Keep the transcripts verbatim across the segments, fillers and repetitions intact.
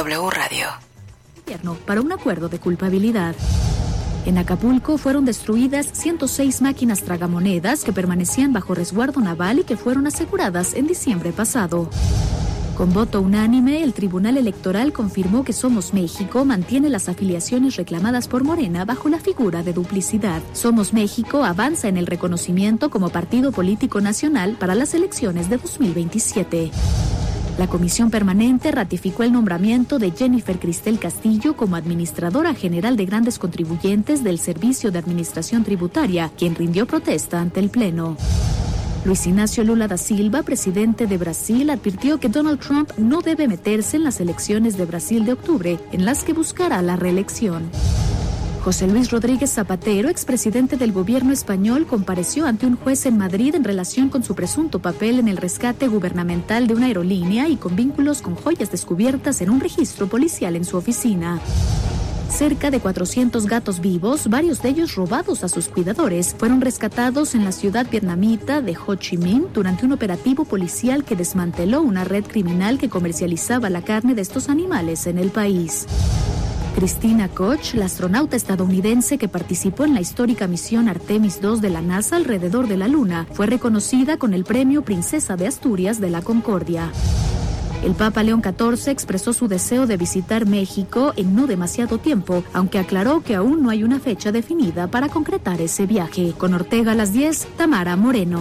W Radio. Para un acuerdo de culpabilidad. En Acapulco fueron destruidas ciento seis máquinas tragamonedas que permanecían bajo resguardo naval y que fueron aseguradas en diciembre pasado. Con voto unánime, el Tribunal Electoral confirmó que Somos México mantiene las afiliaciones reclamadas por Morena bajo la figura de duplicidad. Somos México avanza en el reconocimiento como partido político nacional para las elecciones de dos mil veintisiete. La Comisión Permanente ratificó el nombramiento de Jennifer Cristel Castillo como Administradora General de Grandes Contribuyentes del Servicio de Administración Tributaria, quien rindió protesta ante el Pleno. Luis Ignacio Lula da Silva, presidente de Brasil, advirtió que Donald Trump no debe meterse en las elecciones de Brasil de octubre, en las que buscará la reelección. José Luis Rodríguez Zapatero, expresidente del gobierno español, compareció ante un juez en Madrid en relación con su presunto papel en el rescate gubernamental de una aerolínea y con vínculos con joyas descubiertas en un registro policial en su oficina. Cerca de cuatrocientos gatos vivos, varios de ellos robados a sus cuidadores, fueron rescatados en la ciudad vietnamita de Ho Chi Minh durante un operativo policial que desmanteló una red criminal que comercializaba la carne de estos animales en el país. Christina Koch, la astronauta estadounidense que participó en la histórica misión Artemis dos de la NASA alrededor de la Luna, fue reconocida con el premio Princesa de Asturias de la Concordia. El Papa León catorce expresó su deseo de visitar México en no demasiado tiempo, aunque aclaró que aún no hay una fecha definida para concretar ese viaje. Con Ortega a las diez, Tamara Moreno.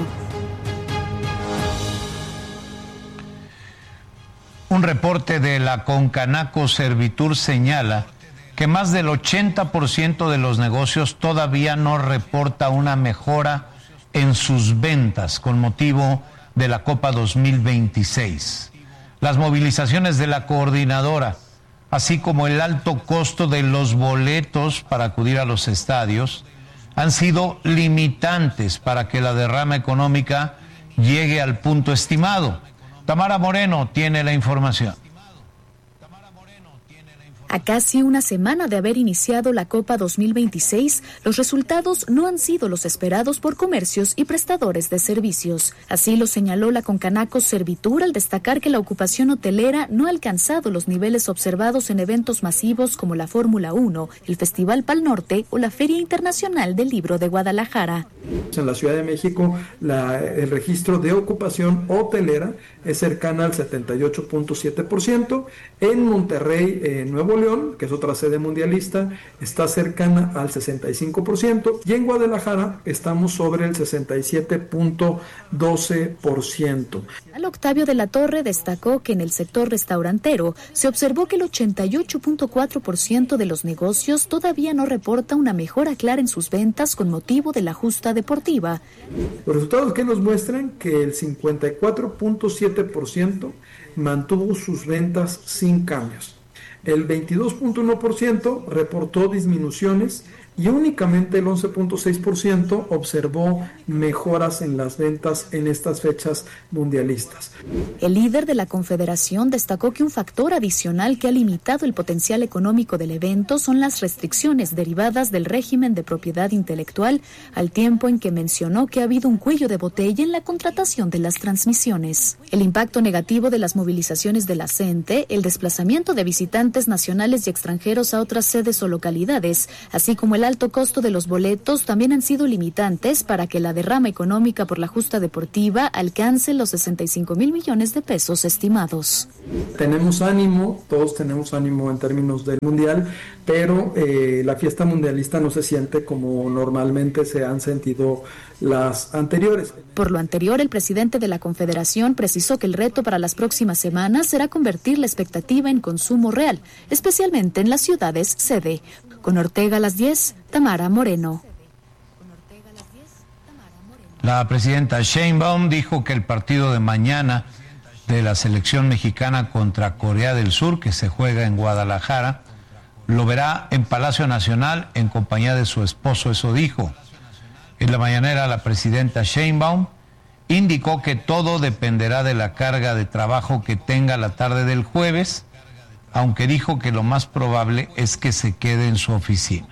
Un reporte de la Concanaco Servitur señala que más del ochenta por ciento de los negocios todavía no reporta una mejora en sus ventas con motivo de la Copa dos mil veintiséis. Las movilizaciones de la coordinadora, así como el alto costo de los boletos para acudir a los estadios, han sido limitantes para que la derrama económica llegue al punto estimado. Tamara Moreno tiene la información. A casi una semana de haber iniciado la Copa dos mil veintiséis, los resultados no han sido los esperados por comercios y prestadores de servicios. Así lo señaló la Concanaco Servitur al destacar que la ocupación hotelera no ha alcanzado los niveles observados en eventos masivos como la Fórmula uno, el Festival Pal Norte o la Feria Internacional del Libro de Guadalajara. En la Ciudad de México, la, el registro de ocupación hotelera es cercana al setenta y ocho punto siete por ciento. En Monterrey, eh, Nuevo León, que es otra sede mundialista, está cercana al sesenta y cinco por ciento. Y en Guadalajara estamos sobre el sesenta y siete punto doce por ciento. Al Octavio de la Torre destacó que en el sector restaurantero se observó que el ochenta y ocho punto cuatro por ciento de los negocios todavía no reporta una mejora clara en sus ventas con motivo de la justa deportiva. Los resultados que nos muestran que el cincuenta y cuatro punto siete por ciento mantuvo sus ventas sin cambios. El veintidós punto uno por ciento reportó disminuciones y únicamente el once punto seis por ciento observó mejoras en las ventas en estas fechas mundialistas. El líder de la Confederación destacó que un factor adicional que ha limitado el potencial económico del evento son las restricciones derivadas del régimen de propiedad intelectual, al tiempo en que mencionó que ha habido un cuello de botella en la contratación de las transmisiones. El impacto negativo de las movilizaciones de la CENTE, el desplazamiento de visitantes nacionales y extranjeros a otras sedes o localidades, así como el alto costo de los boletos también han sido limitantes para que la derrama económica por la justa deportiva alcance los sesenta y cinco mil millones de pesos estimados. Tenemos ánimo, todos tenemos ánimo en términos del mundial, pero eh, la fiesta mundialista no se siente como normalmente se han sentido las anteriores. Por lo anterior, el presidente de la Confederación precisó que el reto para las próximas semanas será convertir la expectativa en consumo real, especialmente en las ciudades sede. Con Ortega a las diez, Tamara Moreno. La presidenta Sheinbaum dijo que el partido de mañana de la selección mexicana contra Corea del Sur, que se juega en Guadalajara, lo verá en Palacio Nacional en compañía de su esposo, eso dijo. En la mañanera, la presidenta Sheinbaum indicó que todo dependerá de la carga de trabajo que tenga la tarde del jueves, aunque dijo que lo más probable es que se quede en su oficina.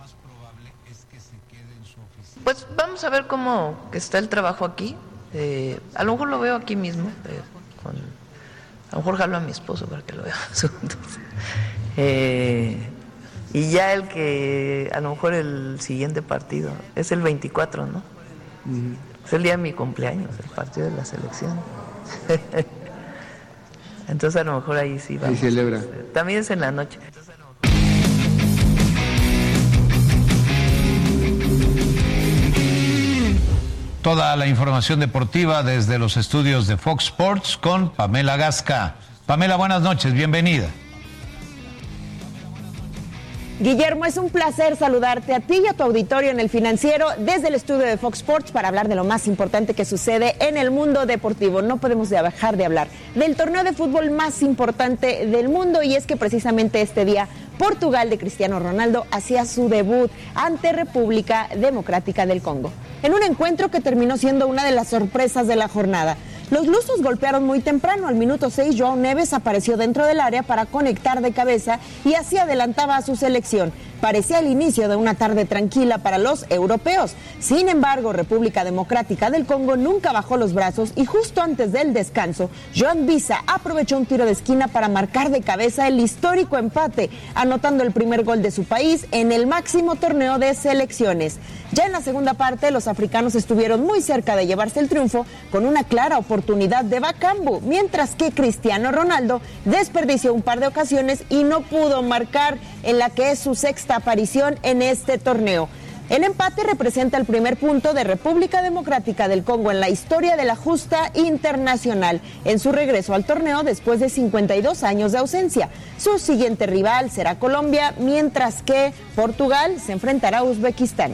Pues vamos a ver cómo está el trabajo aquí. Eh, a lo mejor lo veo aquí mismo, eh, con, A lo mejor jalo a mi esposo para que lo vea juntos. Eh, y ya el que, a lo mejor el siguiente partido, es el veinticuatro, ¿no? Uh-huh. Es el día de mi cumpleaños, el partido de la selección. Entonces a lo mejor ahí sí vamos. Ahí celebra. También es en la noche. Toda la información deportiva desde los estudios de Fox Sports con Pamela Gasca. Pamela, buenas noches, bienvenida. Guillermo, es un placer saludarte a ti y a tu auditorio en El Financiero desde el estudio de Fox Sports para hablar de lo más importante que sucede en el mundo deportivo. No podemos dejar de hablar del torneo de fútbol más importante del mundo, y es que precisamente este día Portugal de Cristiano Ronaldo hacía su debut ante República Democrática del Congo, en un encuentro que terminó siendo una de las sorpresas de la jornada. Los lusos golpearon muy temprano. Al minuto seis, João Neves apareció dentro del área para conectar de cabeza y así adelantaba a su selección. Parecía el inicio de una tarde tranquila para los europeos. Sin embargo, República Democrática del Congo nunca bajó los brazos y justo antes del descanso, Joan Visa aprovechó un tiro de esquina para marcar de cabeza el histórico empate, anotando el primer gol de su país en el máximo torneo de selecciones. Ya en la segunda parte, los africanos estuvieron muy cerca de llevarse el triunfo con una clara oportunidad de Bakambu, mientras que Cristiano Ronaldo desperdició un par de ocasiones y no pudo marcar en la que es su sexta aparición en este torneo. El empate representa el primer punto de República Democrática del Congo en la historia de la justa internacional en su regreso al torneo después de cincuenta y dos años de ausencia. Su siguiente rival será Colombia, mientras que Portugal se enfrentará a Uzbekistán.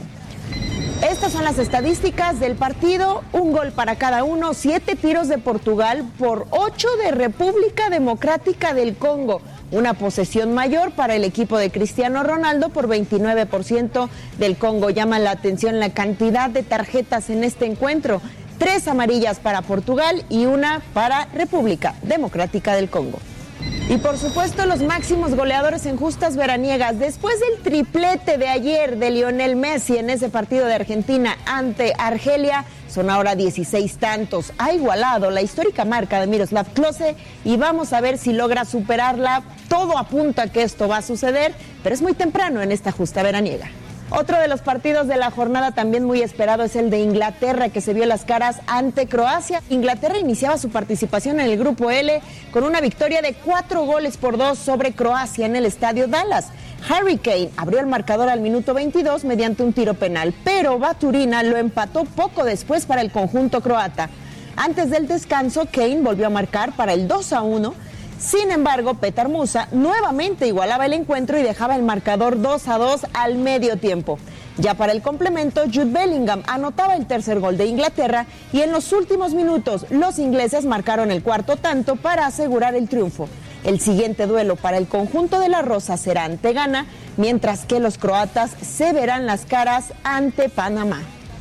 Estas son las estadísticas del partido: un gol para cada uno, siete tiros de Portugal por ocho de República Democrática del Congo. Una posesión mayor para el equipo de Cristiano Ronaldo por veintinueve por ciento del Congo. Llama la atención la cantidad de tarjetas en este encuentro: tres amarillas para Portugal y una para República Democrática del Congo. Y por supuesto, los máximos goleadores en justas veraniegas. Después del triplete de ayer de Lionel Messi en ese partido de Argentina ante Argelia, son ahora dieciséis tantos. Ha igualado la histórica marca de Miroslav Klose y vamos a ver si logra superarla. Todo apunta a que esto va a suceder, pero es muy temprano en esta justa veraniega. Otro de los partidos de la jornada también muy esperado es el de Inglaterra, que se vio las caras ante Croacia. Inglaterra iniciaba su participación en el Grupo L con una victoria de cuatro goles por dos sobre Croacia en el Estadio Dallas. Harry Kane abrió el marcador al minuto veintidós mediante un tiro penal, pero Baturina lo empató poco después para el conjunto croata. Antes del descanso, Kane volvió a marcar para el dos a uno. Sin embargo, Petar Musa nuevamente igualaba el encuentro y dejaba el marcador dos a dos al medio tiempo. Ya para el complemento, Jude Bellingham anotaba el tercer gol de Inglaterra y en los últimos minutos los ingleses marcaron el cuarto tanto para asegurar el triunfo. El siguiente duelo para el conjunto de la Rosa será ante Ghana, mientras que los croatas se verán las caras ante Panamá.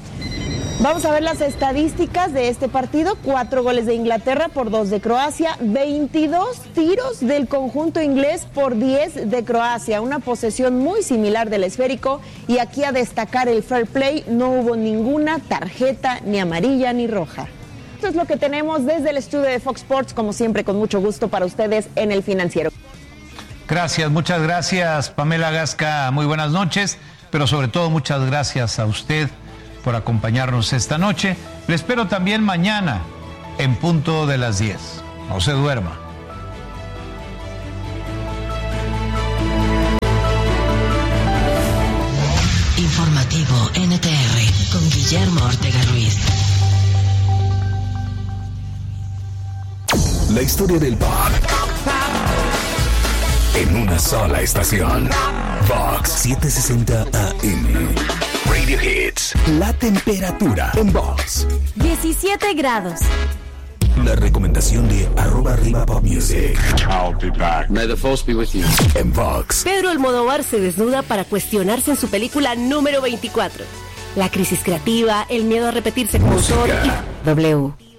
Vamos a ver las estadísticas de este partido: cuatro goles de Inglaterra por dos de Croacia, veintidós tiros del conjunto inglés por diez de Croacia, una posesión muy similar del esférico, y aquí a destacar el fair play: no hubo ninguna tarjeta ni amarilla ni roja. Esto es lo que tenemos desde el estudio de Fox Sports, como siempre con mucho gusto para ustedes en El Financiero. Gracias, muchas gracias, Pamela Gasca, muy buenas noches, pero sobre todo muchas gracias a usted por acompañarnos esta noche. Le espero también mañana en punto de las diez. No se duerma. Informativo N T R con Guillermo Ortega Ruiz. La historia del pop en una sola estación. Vox setecientos sesenta A M. Radio Hits. La temperatura en Vox. diecisiete grados. La recomendación de arroba arriba pop music. I'll be back. May the force be with you. En Vox. Pedro Almodóvar se desnuda para cuestionarse en su película número veinticuatro. La crisis creativa, el miedo a repetirse como autor y W.